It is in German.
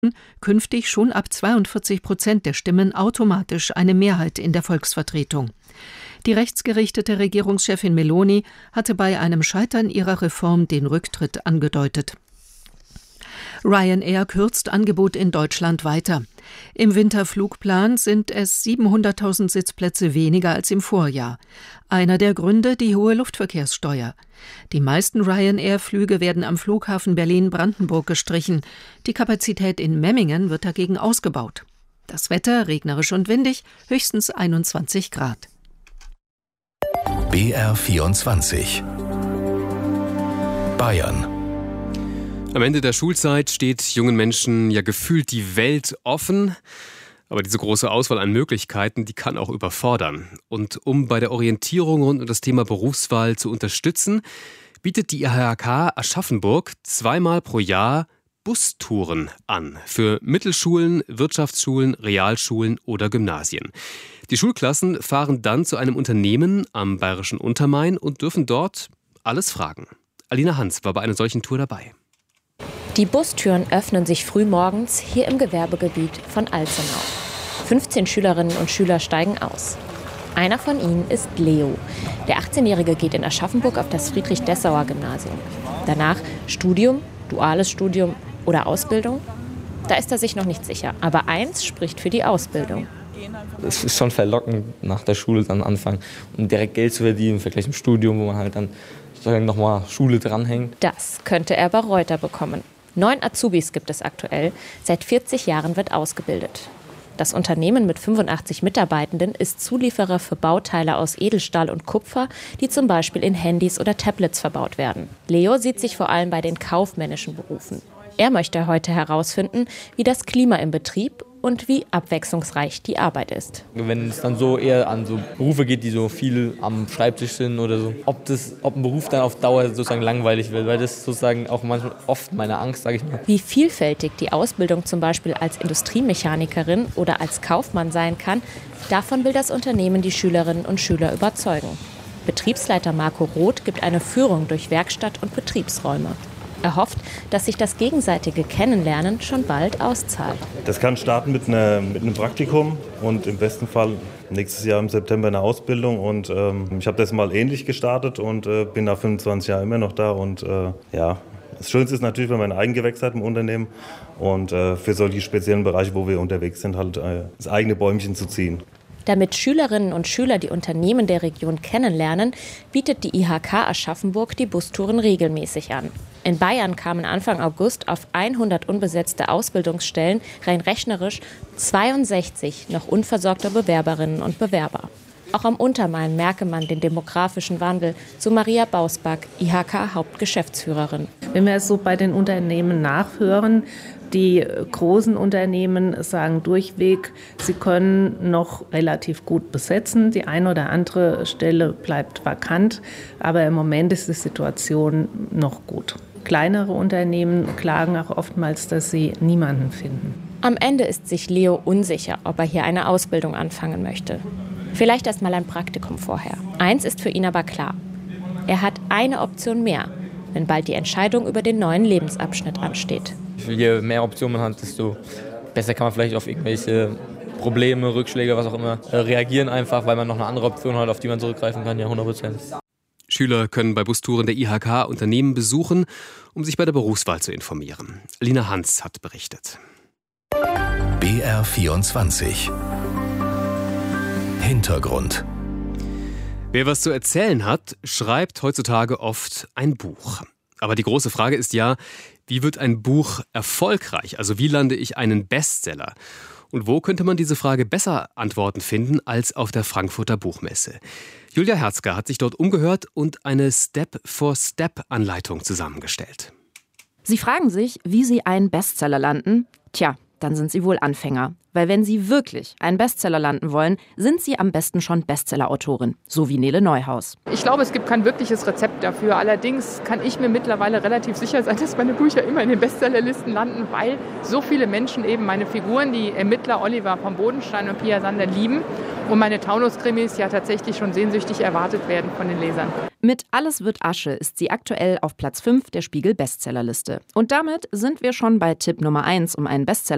künftig schon ab 42% der Stimmen automatisch eine Mehrheit in der Volksvertretung. Die rechtsgerichtete Regierungschefin Meloni hatte bei einem Scheitern ihrer Reform den Rücktritt angedeutet. Ryanair kürzt Angebot in Deutschland weiter. Im Winterflugplan sind es 700.000 Sitzplätze weniger als im Vorjahr. Einer der Gründe die hohe Luftverkehrssteuer. Die meisten Ryanair-Flüge werden am Flughafen Berlin-Brandenburg gestrichen. Die Kapazität in Memmingen wird dagegen ausgebaut. Das Wetter regnerisch und windig, höchstens 21 Grad. BR24 Bayern. Am Ende der Schulzeit steht jungen Menschen ja gefühlt die Welt offen. Aber diese große Auswahl an Möglichkeiten, die kann auch überfordern. Und um bei der Orientierung rund um das Thema Berufswahl zu unterstützen, bietet die IHK Aschaffenburg 2-mal pro Jahr Bustouren an. Für Mittelschulen, Wirtschaftsschulen, Realschulen oder Gymnasien. Die Schulklassen fahren dann zu einem Unternehmen am Bayerischen Untermain und dürfen dort alles fragen. Alina Hans war bei einer solchen Tour dabei. Die Bustüren öffnen sich frühmorgens hier im Gewerbegebiet von Alzenau. 15 Schülerinnen und Schüler steigen aus. Einer von ihnen ist Leo. Der 18-Jährige geht in Aschaffenburg auf das Friedrich-Dessauer-Gymnasium. Danach Studium, duales Studium oder Ausbildung? Da ist er sich noch nicht sicher. Aber eins spricht für die Ausbildung. Es ist schon verlockend, nach der Schule dann anfangen und direkt Geld zu verdienen im Vergleich zum Studium, wo man halt dann nochmal Schule dranhängt. Das könnte er bei Reuter bekommen. 9 Azubis gibt es aktuell. Seit 40 Jahren wird ausgebildet. Das Unternehmen mit 85 Mitarbeitenden ist Zulieferer für Bauteile aus Edelstahl und Kupfer, die zum Beispiel in Handys oder Tablets verbaut werden. Leo sieht sich vor allem bei den kaufmännischen Berufen. Er möchte heute herausfinden, wie das Klima im Betrieb und wie abwechslungsreich die Arbeit ist. Wenn es dann so eher an so Berufe geht, die so viel am Schreibtisch sind oder so, ob ein Beruf dann auf Dauer sozusagen langweilig wird, weil das ist sozusagen auch manchmal oft meine Angst, sage ich mal. Wie vielfältig die Ausbildung zum Beispiel als Industriemechanikerin oder als Kaufmann sein kann, davon will das Unternehmen die Schülerinnen und Schüler überzeugen. Betriebsleiter Marco Roth gibt eine Führung durch Werkstatt und Betriebsräume. Er hofft, dass sich das gegenseitige Kennenlernen schon bald auszahlt. Das kann starten mit einem Praktikum und im besten Fall nächstes Jahr im September eine Ausbildung. Und ich habe das mal ähnlich gestartet und bin nach 25 Jahren immer noch da. Und das Schönste ist natürlich, wenn man ein Eigengewächs hat im Unternehmen und für solche speziellen Bereiche, wo wir unterwegs sind, halt das eigene Bäumchen zu ziehen. Damit Schülerinnen und Schüler die Unternehmen der Region kennenlernen, bietet die IHK Aschaffenburg die Bustouren regelmäßig an. In Bayern kamen Anfang August auf 100 unbesetzte Ausbildungsstellen rein rechnerisch 62 noch unversorgte Bewerberinnen und Bewerber. Auch am Untermain merke man den demografischen Wandel, so Maria Bausback, IHK-Hauptgeschäftsführerin. Wenn wir es so bei den Unternehmen nachhören, die großen Unternehmen sagen durchweg, sie können noch relativ gut besetzen. Die eine oder andere Stelle bleibt vakant, aber im Moment ist die Situation noch gut. Kleinere Unternehmen klagen auch oftmals, dass sie niemanden finden. Am Ende ist sich Leo unsicher, ob er hier eine Ausbildung anfangen möchte. Vielleicht erst mal ein Praktikum vorher. Eins ist für ihn aber klar. Er hat eine Option mehr, wenn bald die Entscheidung über den neuen Lebensabschnitt ansteht. Je mehr Optionen man hat, desto besser kann man vielleicht auf irgendwelche Probleme, Rückschläge, was auch immer, reagieren einfach, weil man noch eine andere Option hat, auf die man zurückgreifen kann, ja 100%. Schüler können bei Bustouren der IHK Unternehmen besuchen, um sich bei der Berufswahl zu informieren. Lina Hans hat berichtet. BR24 Hintergrund. Wer was zu erzählen hat, schreibt heutzutage oft ein Buch. Aber die große Frage ist ja, wie wird ein Buch erfolgreich? Also wie lande ich einen Bestseller? Und wo könnte man diese Frage besser Antworten finden als auf der Frankfurter Buchmesse? Julia Herzger hat sich dort umgehört und eine Step-for-Step-Anleitung zusammengestellt. Sie fragen sich, wie Sie einen Bestseller landen? Tja, dann sind Sie wohl Anfänger. Weil wenn Sie wirklich einen Bestseller landen wollen, sind Sie am besten schon Bestseller-Autorin, so wie Nele Neuhaus. Ich glaube, es gibt kein wirkliches Rezept dafür. Allerdings kann ich mir mittlerweile relativ sicher sein, dass meine Bücher immer in den Bestsellerlisten landen, weil so viele Menschen eben meine Figuren, die Ermittler Oliver von Bodenstein und Pia Sander, lieben und meine Taunus-Krimis ja tatsächlich schon sehnsüchtig erwartet werden von den Lesern. Mit Alles wird Asche ist sie aktuell auf Platz 5 der Spiegel-Bestsellerliste. Und damit sind wir schon bei Tipp Nummer 1, um einen Bestseller